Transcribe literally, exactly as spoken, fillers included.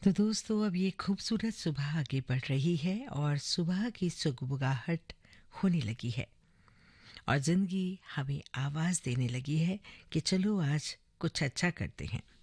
तो दोस्तों अब ये खूबसूरत सुबह आगे बढ़ रही है और सुबह की सुगबुगाहट होने लगी है और ज़िंदगी हमें आवाज़ देने लगी है कि चलो आज कुछ अच्छा करते हैं।